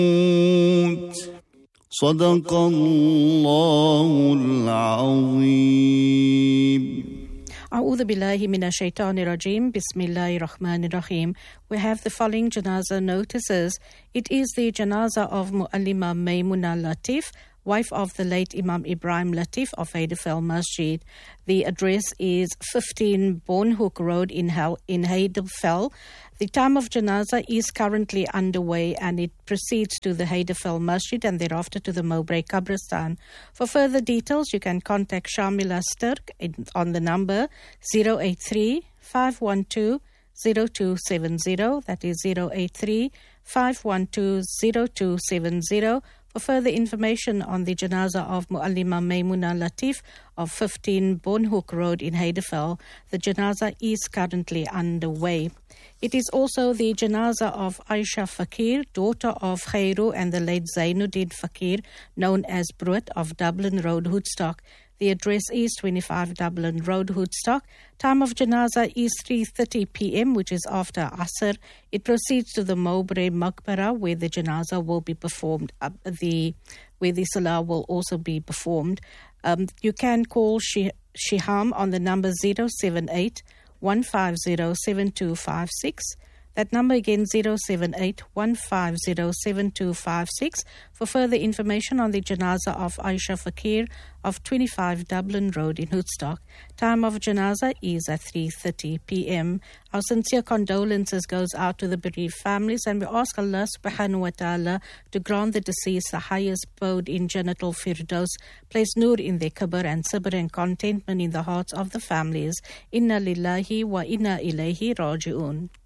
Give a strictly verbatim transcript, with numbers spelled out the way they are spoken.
صدق الله العظيم. A'udhu billahi minash shaitanir rajim. Bismillahir rahmanir rahim. We have the following janazah notices. It is the janazah of Muallima Maimuna Latif, wife of the late Imam Ibrahim Latif of Heidefeld Masjid. The address is fifteen Bornhoek Road in, Hel- in Heidefeld. The time of janazah is currently underway and it proceeds to the Heidefeld Masjid and thereafter to the Mowbray Qabristan. For further details, you can contact Shamila Sturk on the number zero eight three, five one two, zero two seven zero. That is zero eight three, five one two, zero two seven zero. For further information on the janazah of Muallima Maimuna Latif of fifteen Bornhoek Road in Heidefeld, the janazah is currently underway. It is also the janazah of Aisha Fakir, daughter of Khairu and the late Zainuddin Fakir, known as Brood of Dublin Road, Hoodstock. The address is twenty-five Dublin Road, Hoodstock. Time of janazah is three thirty p.m., which is after Asr. It proceeds to the Mowbray Maqbara, where the janazah will be performed, uh, the where the salah will also be performed. Um, you can call Shi- Shiham on the number zero seven eight, one five zero, seven two five six. That number again, zero seven eight, one five zero, seven two five six, for further information on the janazah of Aisha Fakir of twenty-five Dublin Road in Hoodstock. Time of janazah is at three thirty p.m. Our sincere condolences goes out to the bereaved families, and we ask Allah subhanahu wa ta'ala to grant the deceased the highest abode in Jannatul Firdaus, place nur in their qabr and sabr and contentment in the hearts of the families. Inna lillahi wa inna ilayhi raji'un.